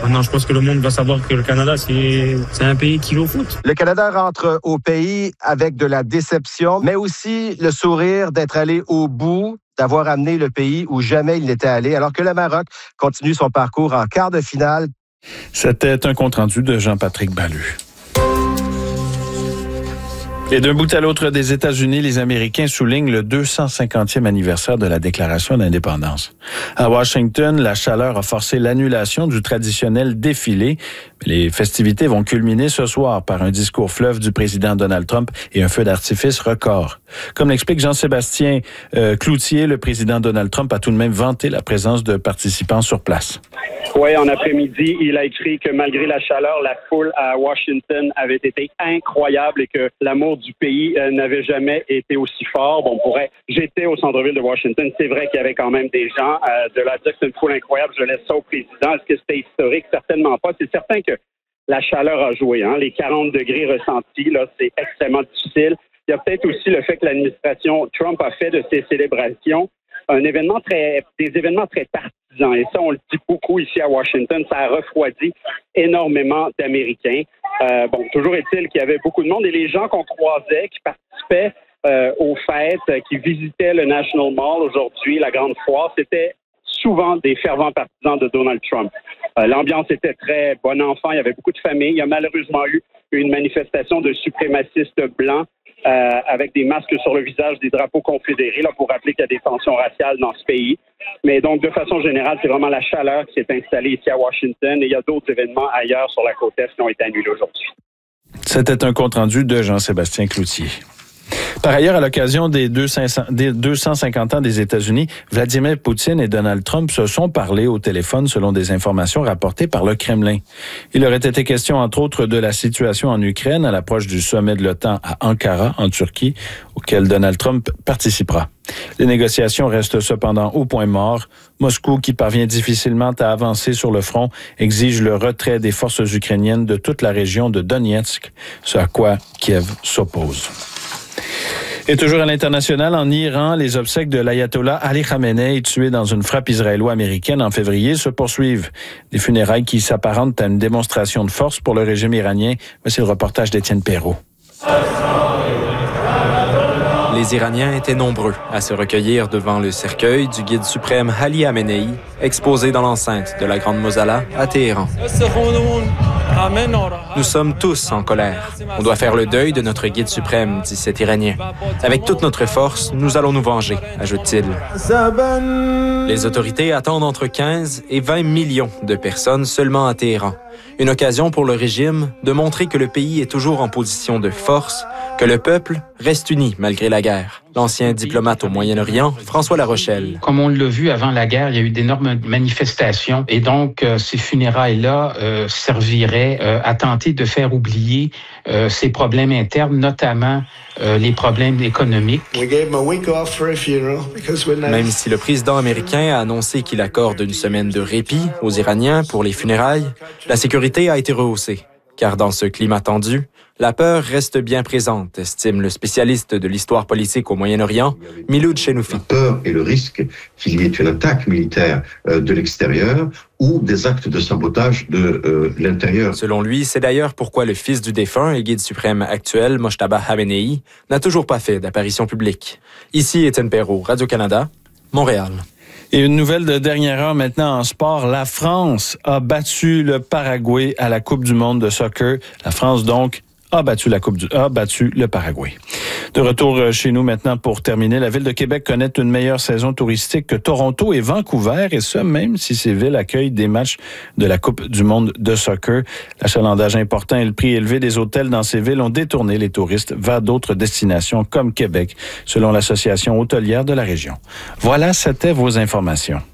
Maintenant, je pense que le monde va savoir que le Canada, c'est un pays qui joue au foot. Le Canada rentre au pays avec de la déception, mais aussi le sourire d'être allé au bout, d'avoir amené le pays où jamais il n'était allé, alors que le Maroc continue son parcours en quart de finale. C'était un compte-rendu de Jean-Patrick Ballu. Et d'un bout à l'autre des États-Unis, les Américains soulignent le 250e anniversaire de la Déclaration d'indépendance. À Washington, la chaleur a forcé l'annulation du traditionnel défilé. Les festivités vont culminer ce soir par un discours fleuve du président Donald Trump et un feu d'artifice record. Comme l'explique Jean-Sébastien Cloutier, le président Donald Trump a tout de même vanté la présence de participants sur place. Oui, en après-midi, il a écrit que malgré la chaleur, la foule à Washington avait été incroyable et que l'amour du pays n'avait jamais été aussi fort. Bon, j'étais au centre-ville de Washington. C'est vrai qu'il y avait quand même des gens. De là à dire que c'est une foule incroyable, je laisse ça au président. Est-ce que c'était historique? Certainement pas. C'est certain que la chaleur a joué. Les 40 degrés ressentis, là, c'est extrêmement difficile. Il y a peut-être aussi le fait que l'administration Trump a fait de ces célébrations des événements très partisans. Et ça, on le dit beaucoup ici à Washington. Ça a refroidi énormément d'Américains. Toujours est-il qu'il y avait beaucoup de monde et les gens qu'on croisait qui participaient aux fêtes, qui visitaient le National Mall aujourd'hui, la grande foire, c'était souvent des fervents partisans de Donald Trump. L'ambiance était très bon enfant. Il y avait beaucoup de familles. Il y a malheureusement eu une manifestation de suprémacistes blancs avec des masques sur le visage, des drapeaux confédérés, là, pour rappeler qu'il y a des tensions raciales dans ce pays. Mais donc, de façon générale, c'est vraiment la chaleur qui s'est installée ici à Washington et il y a d'autres événements ailleurs sur la côte est qui ont été annulés aujourd'hui. C'était un compte-rendu de Jean-Sébastien Cloutier. Par ailleurs, à l'occasion des 250 ans des États-Unis, Vladimir Poutine et Donald Trump se sont parlé au téléphone selon des informations rapportées par le Kremlin. Il aurait été question, entre autres, de la situation en Ukraine à l'approche du sommet de l'OTAN à Ankara, en Turquie, auquel Donald Trump participera. Les négociations restent cependant au point mort. Moscou, qui parvient difficilement à avancer sur le front, exige le retrait des forces ukrainiennes de toute la région de Donetsk, ce à quoi Kiev s'oppose. Et toujours à l'international, en Iran, les obsèques de l'ayatollah Ali Khamenei, tué dans une frappe israélo-américaine en février, se poursuivent. Des funérailles qui s'apparentent à une démonstration de force pour le régime iranien. Voici le reportage d'Étienne Perrault. Les Iraniens étaient nombreux à se recueillir devant le cercueil du guide suprême Ali Khamenei, exposé dans l'enceinte de la Grande Mosala à Téhéran. Nous sommes tous en colère. On doit faire le deuil de notre guide suprême, dit cet Iranien. Avec toute notre force, nous allons nous venger, ajoute-t-il. Les autorités attendent entre 15 et 20 millions de personnes seulement à Téhéran. Une occasion pour le régime de montrer que le pays est toujours en position de force, que le peuple reste uni malgré la guerre. L'ancien diplomate au Moyen-Orient, François Larochelle. Comme on l'a vu avant la guerre, il y a eu d'énormes manifestations et donc ces funérailles-là serviraient à tenter de faire oublier ces problèmes internes, notamment les problèmes économiques. Même si le président américain a annoncé qu'il accorde une semaine de répit aux Iraniens pour les funérailles, la sécurité a été rehaussée. Car dans ce climat tendu, la peur reste bien présente, estime le spécialiste de l'histoire politique au Moyen-Orient, Miloud Chenoufi. La peur et le risque qu'il y ait une attaque militaire de l'extérieur ou des actes de sabotage de l'intérieur. Selon lui, c'est d'ailleurs pourquoi le fils du défunt et guide suprême actuel, Mojtaba Khamenei, n'a toujours pas fait d'apparition publique. Ici, Étienne Perrault, Radio-Canada, Montréal. Et une nouvelle de dernière heure maintenant en sport. La France a battu le Paraguay à la Coupe du monde de soccer. La France, donc, a battu le Paraguay. De retour chez nous maintenant pour terminer. La Ville de Québec connaît une meilleure saison touristique que Toronto et Vancouver, et ce, même si ces villes accueillent des matchs de la Coupe du monde de soccer. L'achalandage important et le prix élevé des hôtels dans ces villes ont détourné les touristes vers d'autres destinations comme Québec, selon l'Association hôtelière de la région. Voilà, c'était vos informations.